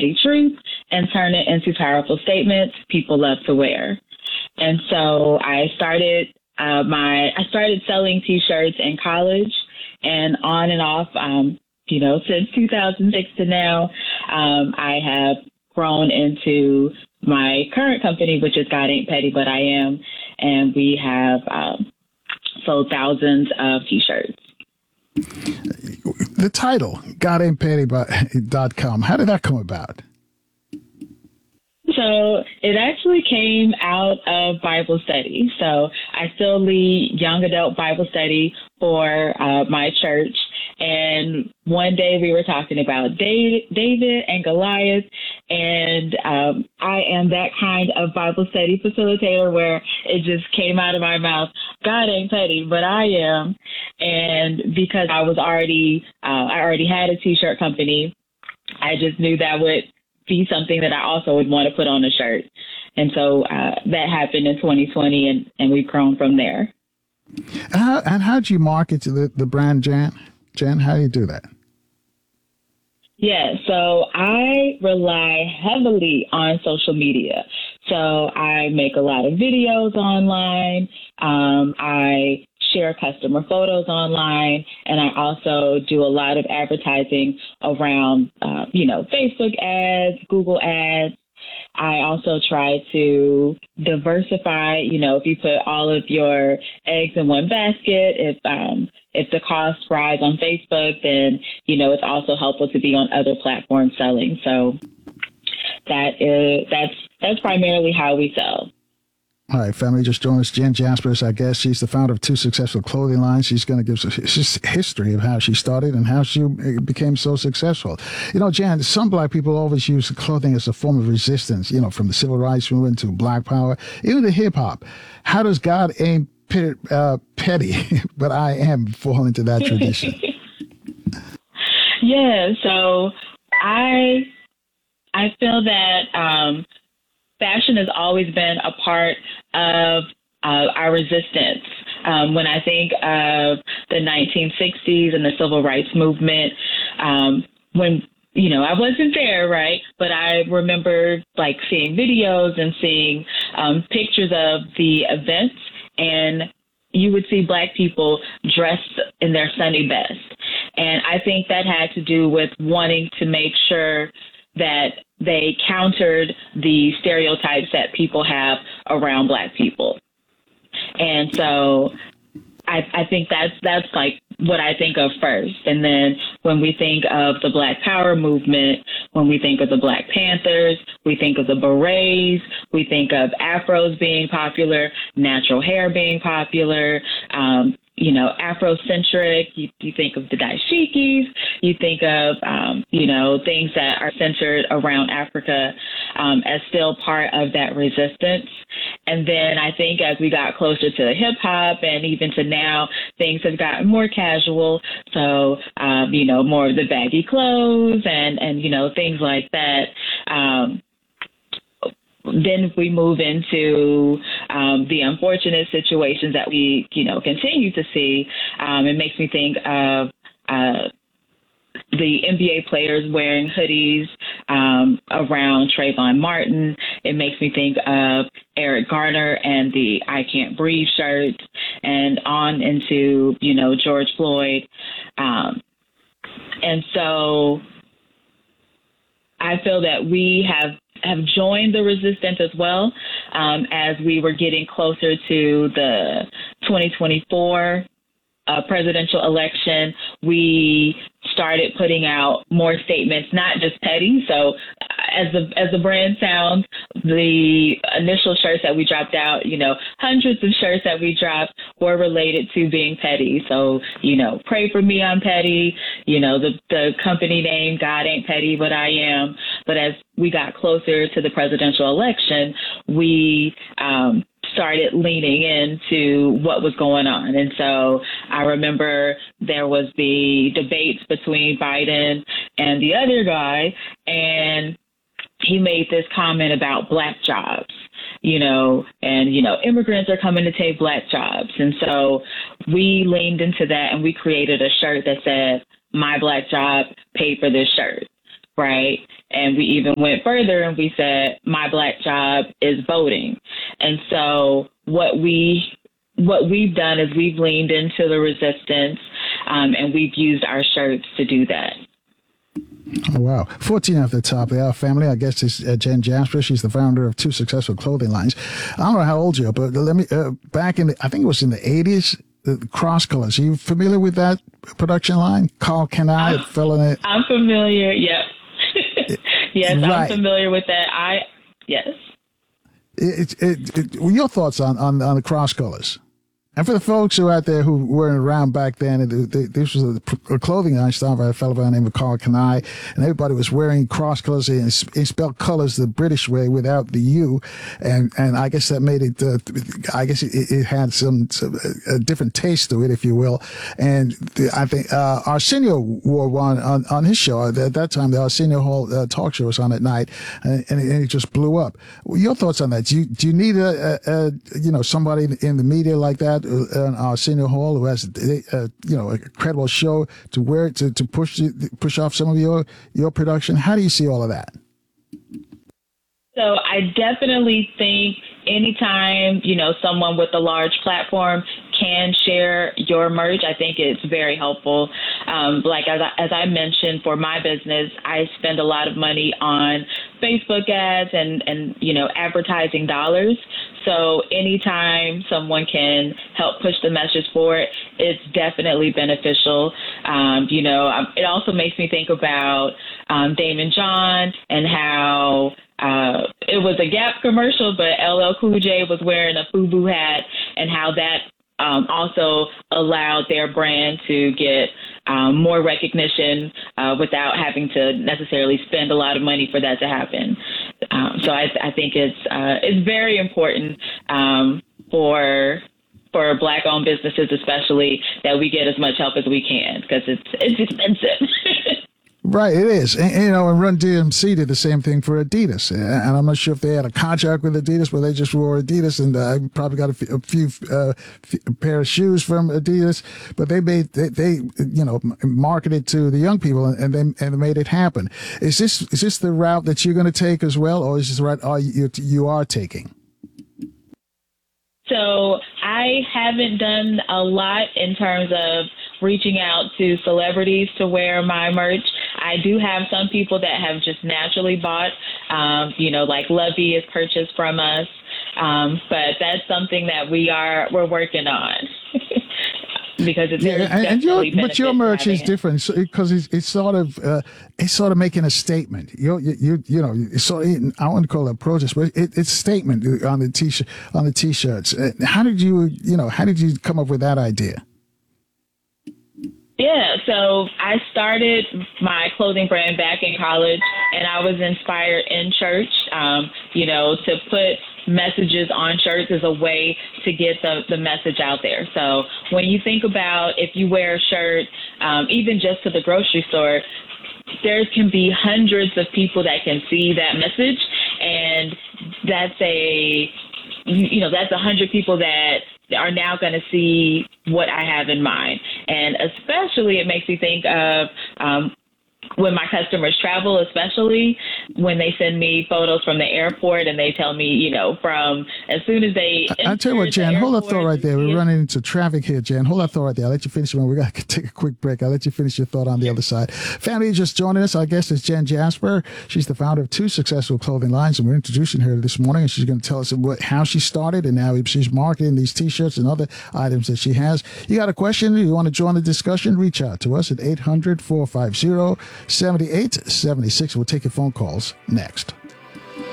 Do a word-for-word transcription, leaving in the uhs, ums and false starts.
petty truth and turn it into powerful statements people love to wear. And so I started uh, my I started selling T-shirts in college, and on and off, um, you know, since two thousand six to now, um, I have grown into my current company, which is God Ain't Petty, But I Am, and we have um, sold thousands of T-shirts. The title, God Ain't Petty dot com, how did that come about? So it actually came out of Bible study. So I still lead young adult Bible study for uh, my church. And one day we were talking about David and Goliath. And um, I am that kind of Bible study facilitator where it just came out of my mouth, God ain't petty, but I am. And because I was already, uh, I already had a T-shirt company, I just knew that would be something that I also would want to put on a shirt. And so uh, that happened in twenty twenty, and, and we've grown from there. And how, and how do you market to the, the brand, Jan? Jen, how do you do that? Yeah, so I rely heavily on social media. So I make a lot of videos online. Um, I share customer photos online, and I also do a lot of advertising around, uh, you know, Facebook ads, Google ads. I also try to diversify, you know, if you put all of your eggs in one basket, if um, if the costs rise on Facebook, then, you know, it's also helpful to be on other platforms selling. So that is, that's, that's primarily how we sell. All right, family, just joined us. Jen Jaspers, I guess. She's the founder of two successful clothing lines. She's going to give us a history of how she started and how she became so successful. You know, Jen, some black people always use clothing as a form of resistance, you know, from the civil rights movement to black power, even to hip hop. How does God Ain't uh, Petty, But I Am fall into that tradition? Yeah, so I, I feel that, um, fashion has always been a part of uh, our resistance. Um, when I think of the nineteen sixties and the civil rights movement, um, when, you know, I wasn't there, right? But I remember like seeing videos and seeing um, pictures of the events, and you would see Black people dressed in their Sunday best. And I think that had to do with wanting to make sure that they countered the stereotypes that people have around Black people. And so I, I think that's that's like what I think of first. And then when we think of the Black Power movement, when we think of the Black Panthers, we think of the berets, we think of afros being popular, natural hair being popular, um, you know, Afrocentric, you, you think of the dashikis, you think of, um, you know, things that are centered around Africa um, as still part of that resistance. And then I think as we got closer to hip hop and even to now, things have gotten more casual. So, um, you know, more of the baggy clothes and, and, you know, things like that. Um, Then we move into um, the unfortunate situations that we, you know, continue to see. Um, it makes me think of uh, the N B A players wearing hoodies um, around Trayvon Martin. It makes me think of Eric Garner and the I Can't Breathe shirts, and on into, you know, George Floyd. Um, and so I feel that we have have joined the resistance as well. Um, as we were getting closer to the twenty twenty-four uh, presidential election, we started putting out more statements, not just petty. So as the as the brand sounds, the initial shirts that we dropped out, you know, hundreds of shirts that we dropped were related to being petty. So, you know, pray for me, I'm petty. You know, the, the company name, God Ain't Petty, But I Am. But as we got closer to the presidential election, we um, started leaning into what was going on. And so I remember there was the debates between Biden and the other guy, and he made this comment about Black jobs, you know, and, you know, immigrants are coming to take Black jobs. And so we leaned into that and we created a shirt that said, my Black job paid for this shirt. right? And we even went further and we said, my Black job is voting. And so what we what we've done is we've leaned into the resistance, um, and we've used our shirts to do that. Oh, wow. fourteen at the top of our family, I guess, is uh, Jen Jasper. She's the founder of two successful clothing lines. I don't know how old you are, but let me, uh, back in the, I think it was in the eighties, the Cross Colors. Are you familiar with that production line? Carl Kanai, I'm, fell in it. I'm familiar, yep. Yes, right. I'm familiar with that. I, yes. It, it, it, well, your thoughts on, on, on the Cross Colors? And for the folks who are out there who weren't around back then, this was a clothing line started by a fellow by the name of Carl Kanai, and everybody was wearing cross colors. And he spelled colors the British way without the U, and and I guess that made it. Uh, I guess it, it had some, some a different taste to it, if you will. And the, I think uh, Arsenio wore one on, on his show at that time. The Arsenio Hall uh, talk show was on at night, and, and, it, and it just blew up. Your thoughts on that? Do you do you need a, a, a you know somebody in the media like that? Uh, Arsenio Hall, who has a, you know a credible show to wear to to push push off some of your your production. How do you see all of that? So I definitely think anytime, you know, someone with a large platform can share your merch, I think it's very helpful. Um, like as I, as I mentioned, for my business, I spend a lot of money on Facebook ads and, and, you know, advertising dollars. So anytime someone can help push the message forward, it's definitely beneficial. Um, you know, it also makes me think about um, Daymond John and how Uh, it was a Gap commercial, but L L Cool J was wearing a FUBU hat, and how that um, also allowed their brand to get um, more recognition uh, without having to necessarily spend a lot of money for that to happen. Um, so I, I think it's uh, it's very important um, for for Black-owned businesses, especially, that we get as much help as we can, because it's it's expensive. Right, it is. And, you know, and Run D M C did the same thing for Adidas. And I'm not sure if they had a contract with Adidas, but they just wore Adidas, and uh, probably got a few, a few uh, pair of shoes from Adidas. But they made, they, they you know, marketed to the young people, and they and they made it happen. Is this is this the route that you're going to take as well, or is this the route are you you are taking? So I haven't done a lot in terms of reaching out to celebrities to wear my merch. I do have some people that have just naturally bought, um, you know, like Lovey has purchased from us, um, but that's something that we are we're working on. Because it's yeah, and, and your, but your merch is it. different because it's, it's sort of uh, it's sort of making a statement. You you you, you know, it's sort of, I wouldn't call it a protest, but it, it's a statement on the t-shirt on the t-shirts. How did you you know how did you come up with that idea? Yeah, so I started my clothing brand back in college, and I was inspired in church, um, you know, to put messages on shirts as a way to get the, the message out there. So when you think about if you wear a shirt, um, even just to the grocery store, there can be hundreds of people that can see that message, and that's a, you know, that's a hundred people that are now going to see what I have in mind. And especially it makes me think of um, when my customers travel, especially when they send me photos from the airport and they tell me, you know, from as soon as they I'll tell you what, Jan, hold that thought right there. We're running into traffic here, Jan. Hold that thought right there. I'll let you finish. When we got to take a quick break, I'll let you finish your thought on the other side. Family just joining us. Our guest is Jen Jasper. She's the founder of two successful clothing lines, and we're introducing her this morning, and she's going to tell us what, how she started and now she's marketing these T-shirts and other items that she has. You got a question? You want to join the discussion? Reach out to us at eight hundred, four five zero, seven eight seven six. We'll take your phone calls next.